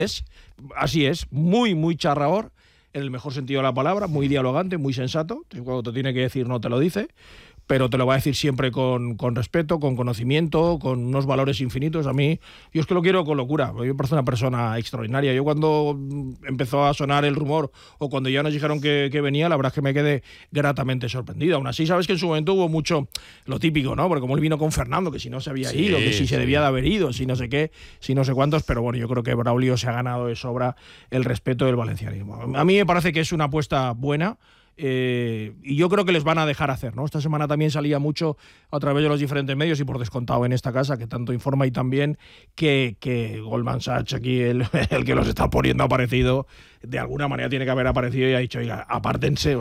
Así es, muy, muy charraor, en el mejor sentido de la palabra, muy dialogante, muy sensato. Cuando te tiene que decir no te lo dice, pero te lo va a decir siempre con respeto, con conocimiento, con unos valores infinitos. A mí, yo es que lo quiero con locura. A mí me parece una persona extraordinaria. Yo cuando empezó a sonar el rumor o cuando ya nos dijeron que venía, la verdad es que me quedé gratamente sorprendido. Aún así, sabes que en su momento hubo mucho lo típico, ¿no? Porque como él vino con Fernando, que si no se había ido, que si se debía de haber ido, si no sé qué, si no sé cuántos, pero bueno, yo creo que Braulio se ha ganado de sobra el respeto del valencianismo. A mí me parece que es una apuesta buena. Y yo creo que les van a dejar hacer, ¿no? Esta semana también salía mucho a través de los diferentes medios y por descontado en esta casa, que tanto informa y también que Goldman Sachs aquí, el que los está poniendo aparecido, de alguna manera tiene que haber aparecido y ha dicho, oiga, apártense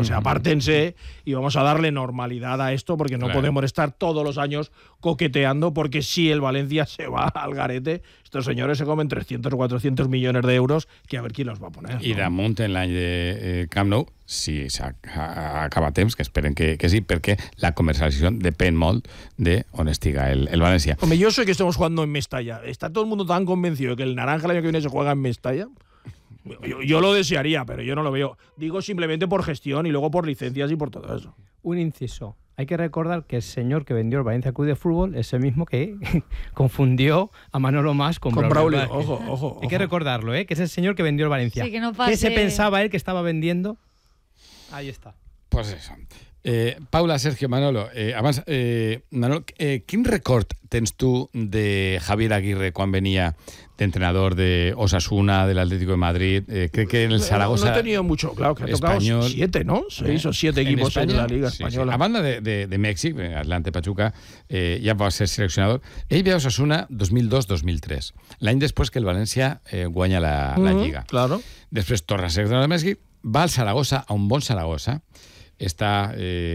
y vamos a darle normalidad a esto porque no podemos estar todos los años coqueteando, porque si el Valencia se va al garete, estos señores se comen 300 o 400 millones de euros, que a ver quién los va a poner, ¿no? I damunt en l'any de Camp Nou, si s'acaba temps, que esperen que sí, perquè la comercialització depèn molt de on estiga el València. Hombre, yo sé que estamos jugando en Mestalla. ¿Está todo el mundo tan convencido de que el Naranja el año que viene se juega en Mestalla? Yo lo desearía, pero yo no lo veo. Digo simplemente por gestión y luego por licencias y por todo eso. Un inciso. Hay que recordar que el señor que vendió el Valencia Club de Fútbol es el mismo que confundió a Manolo Mas con Braulio. Ojo. Hay que recordarlo, que es el señor que vendió el Valencia. Sí, que no pase... ¿Qué se pensaba él que estaba vendiendo? Ahí está. Pues eso. Paula, Sergio, Manolo, abans, Manolo, quin record tens tu de Javier Aguirre quan venia d'entrenador de Osasuna, del Atlético de Madrid? Crec que en el Zaragoza... No he tenido mucho, claro, que ha tocado 7, ¿no? 6 o 7 equipos en la Liga Española. Sí. A banda de Mèxic, Atlante, Pachuca, ja va ser seleccionador. Ell ve a Osasuna 2002-2003, l'any després que el València guanya la Lliga. Claro. Després torna a ser seleccionador de Mèxic, va al Zaragoza, a un bon Zaragoza, està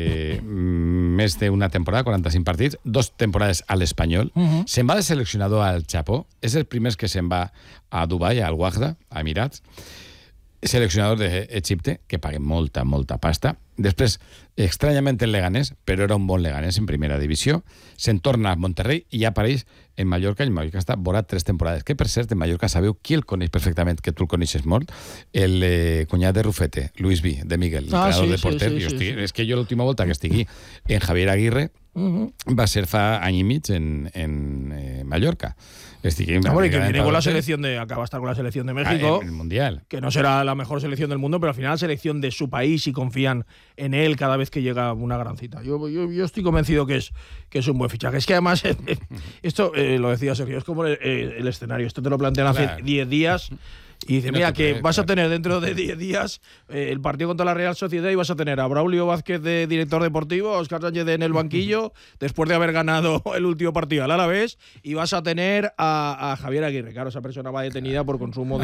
més d'una temporada, 45 partits, 2 temporades a l'Espanyol, se'n va de seleccionador al Japó, és el primer que se'n va a Dubai, al Wahda, a Emirats, seleccionador d'Egipte, que paga molta pasta. Després, estranyament el Leganés, però era un bon Leganés en primera divisió, se'n torna a Monterrey i ja apareix en Mallorca, i en Mallorca està vora 3 temporades. Que, per cert, en Mallorca sabeu qui el coneix perfectament, que tu el coneixes molt? El cunyat de Rufete, Luis V, de Miguel, entrenador de porter. Sí. És que jo l'última volta que estigui en Javier Aguirre va ser fa any i mig en Mallorca. Hombre, que viene con la selección acaba de estar con la selección de México, en el Mundial, que no será la mejor selección del mundo, pero al final la selección de su país y confían en él cada vez que llega una gran cita. Yo estoy convencido que es un buen fichaje. Es que además esto lo decía Sergio, es como el escenario. Esto te lo plantean hace 10 días. Y dice, mira, que vas a tener dentro de 10 días el partido contra la Real Sociedad y vas a tener a Braulio Vázquez de director deportivo, a Óscar Sánchez en el banquillo, después de haber ganado el último partido al Alavés, y vas a tener a Javier Aguirre. Claro, esa persona va detenida por consumo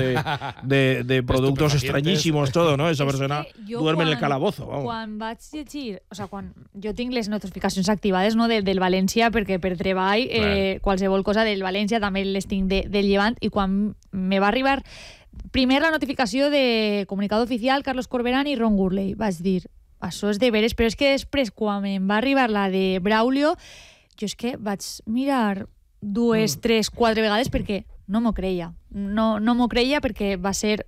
de productos extrañísimos, todo, ¿no? Esa persona duerme en el calabozo. Vamos. Quan vaig llegir, o sea, quan jo tinc les notificacions activades, no, del València, perquè per treball qualsevol cosa del València també les tinc del Llevant, i quan me va arribar primer la notificació de comunicado oficial, Carlos Corberán i Ron Gurley, vaig dir, això és de veres, però és que després, quan em va arribar la de Braulio, jo és que vaig mirar 2, 3, 4 vegades perquè no m'ho creia. No m'ho creia perquè va ser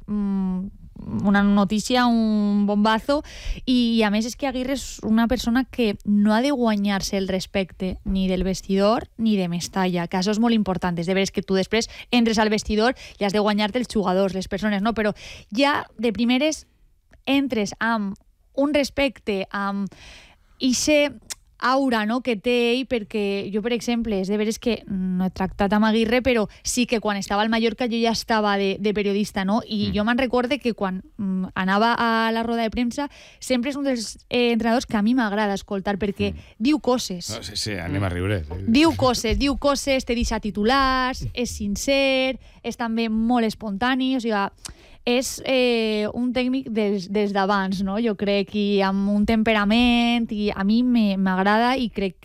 una notícia, un bombazo, i a més és que Aguirre és una persona que no ha de guanyar-se el respecte ni del vestidor ni de Mestalla, que això és molt important. És de veres que tu després entres al vestidor i has de guanyar-te els jugadors, les persones, no? Però ja de primeres entres amb un respecte, amb ixe aura, no?, que té ell, perquè jo, per exemple, és de veres que no he tractat amb Aguirre, però sí que quan estava al Mallorca jo ja estava de periodista, no? I jo me'n recorde que quan anava a la roda de premsa sempre és un dels entrenadors que a mi m'agrada escoltar, perquè diu coses. Sí, anem a riure. Diu coses, te deixa titulars, és sincer, és també molt espontani, o sigui, és un tècnic des d'abans, no? Jo crec, i amb un temperament, i a mi m'agrada, i crec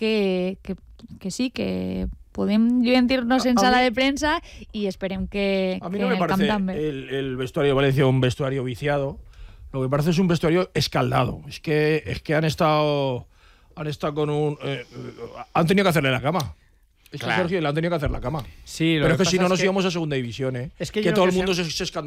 que sí, que podem divertir-nos en sala de prensa, i esperem que a mí no me parece el vestuario de Valencia un vestuario viciado. Lo que parece es un vestuario escaldado. Es que han estado con un... han tenido que hacerle la cama. Es que Claro. Sergio le han tenido que hacer la cama. Sí, lo Pero es que pasa si no nos íbamos a segunda división, ¿eh? Es que yo que lo todo que el mundo sé- se